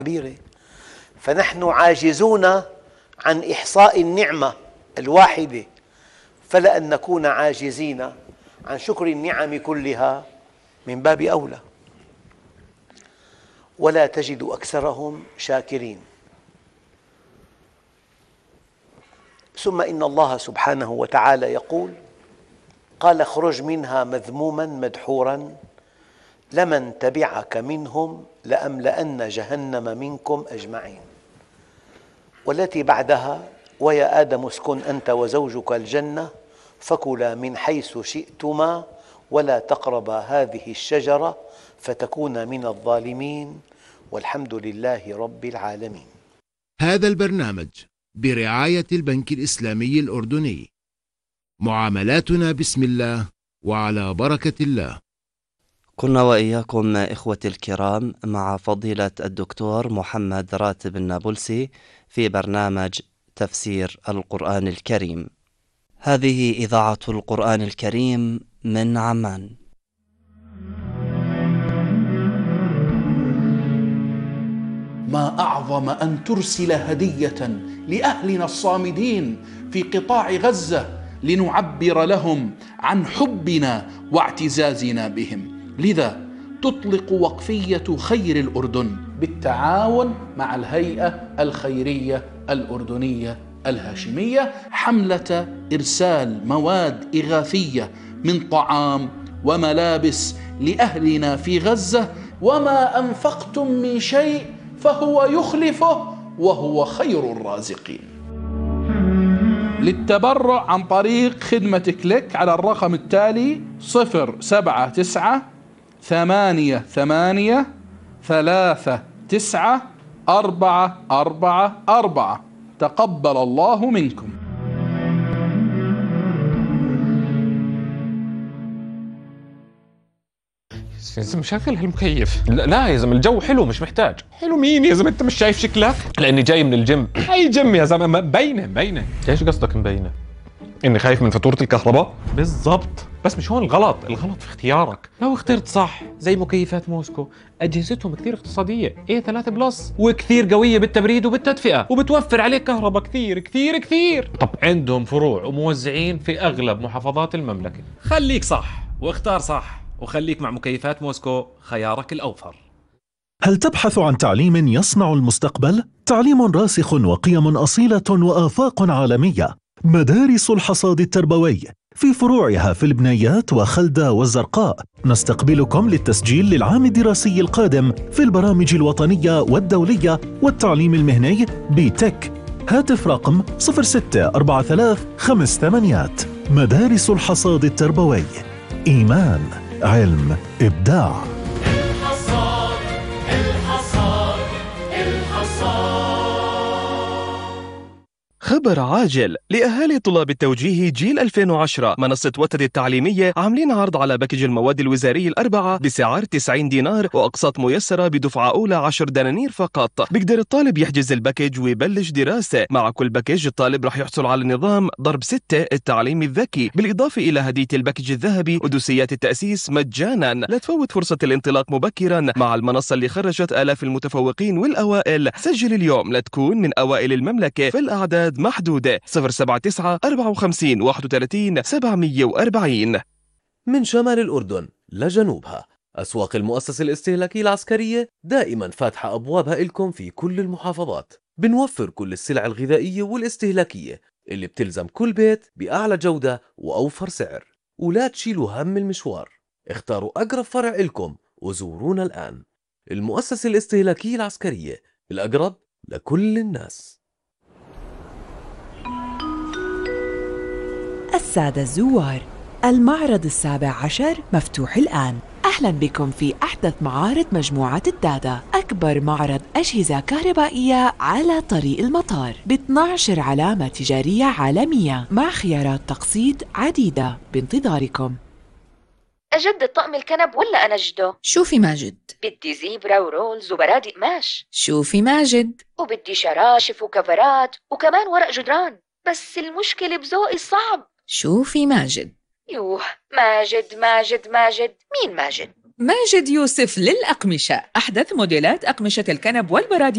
كبيرة. فنحن عاجزون عن إحصاء النعمة الواحدة، فلأن نكون عاجزين عن شكر النعم كلها من باب أولى. ولا تجد أكثرهم شاكرين. ثم إن الله سبحانه وتعالى يقول: قال اخرج منها مذموما مدحورا لمن تبعك منهم لأملأن جهنم منكم أجمعين. والتي بعدها: ويا آدم اسكن أنت وزوجك الجنة فكلا من حيث شئتما ولا تقربا هذه الشجرة فتكونا من الظالمين والحمد لله رب العالمين. هذا البرنامج برعاية البنك الإسلامي الأردني. معاملاتنا بسم الله وعلى بركة الله. كنا وإياكم إخوتي الكرام مع فضيلة الدكتور محمد راتب النابلسي في برنامج تفسير القرآن الكريم. هذه إذاعة القرآن الكريم من عمان. ما أعظم أن ترسل هدية لأهلنا الصامدين في قطاع غزة لنعبر لهم عن حبنا واعتزازنا بهم. لذا تطلق وقفية خير الأردن بالتعاون مع الهيئة الخيرية الأردنية الهاشمية حملة إرسال مواد إغاثية من طعام وملابس لأهلنا في غزة. وما أنفقتم من شيء فهو يخلفه وهو خير الرازقين. للتبرع عن طريق خدمة كليك على الرقم التالي 079-38-39-444. تقبل الله منكم. يا زلمة شغل هالمكيف. لا يا زلمة الجو حلو مش محتاج. حلو مين يا زلمة انت مش شايف شكلك؟ لاني جاي من الجيم. اي جيم يا زلمة؟ مبينة. ايش قصدك مبينة؟ اني خايف من فاتورة الكهرباء؟ بالضبط. بس مش هون الغلط في اختيارك. لو اخترت صح زي مكيفات موسكو، اجهزتهم كثير اقتصادية، A3+ وكثير قوية بالتبريد وبالتدفئة وبتوفر عليك كهرباء كثير. طب عندهم فروع وموزعين في اغلب محافظات المملكة. خليك صح واختار صح وخليك مع مكيفات موسكو، خيارك الأوفر. هل تبحث عن تعليم يصنع المستقبل؟ تعليم راسخ وقيم أصيلة وآفاق عالمية. مدارس الحصاد التربوي في فروعها في البنيات وخلدة والزرقاء. نستقبلكم للتسجيل للعام الدراسي القادم في البرامج الوطنية والدولية والتعليم المهني بتك. هاتف رقم 064358. مدارس الحصاد التربوي. إيمان، علم، إبداع. خبر عاجل لأهالي طلاب التوجيه جيل 2010. منصة وتد التعليمية عاملين عرض على باكج المواد الوزاري الأربعة بسعر 90 دينار وأقساط ميسرة بدفعة أولى 10 دنانير فقط. بيقدر الطالب يحجز الباكج ويبلش دراسة. مع كل باكج الطالب رح يحصل على نظام ضرب 6 التعليم الذكي، بالإضافة إلى هدية الباكج الذهبي ودوسيات التأسيس مجانا. لا تفوت فرصة الانطلاق مبكرا مع المنصة اللي خرجت آلاف المتفوقين والأوائل. سجل اليوم لتكون من أوائل المملكة. في الأعداد محدودة. 079-54-31-740. من شمال الأردن لجنوبها، أسواق المؤسسة الاستهلاكية العسكرية دائما فاتحة أبوابها إلكم في كل المحافظات. بنوفر كل السلع الغذائية والاستهلاكية اللي بتلزم كل بيت بأعلى جودة وأوفر سعر. ولا تشيلوا هم المشوار، اختاروا أقرب فرع إلكم وزورونا الآن. المؤسسة الاستهلاكية العسكرية، الأقرب لكل الناس. السادة الزوار، المعرض 17 مفتوح الآن. أهلا بكم في أحدث معارض مجموعة الدادا، أكبر معرض أجهزة كهربائية على طريق المطار ب12 علامة تجارية عالمية مع خيارات تقسيط عديدة بانتظاركم. أجدد طقم الكنب ولا أنجده؟ شوفي ماجد، بدي زيبرا ورولز وبرادق قماش. شوفي ماجد، وبدي شراشف وكفرات وكمان ورق جدران. بس المشكلة بذوقي الصعب. شوفي ماجد. يوه، ماجد. مين ماجد؟ ماجد يوسف للأقمشة، أحدث موديلات أقمشة الكنب والبرادية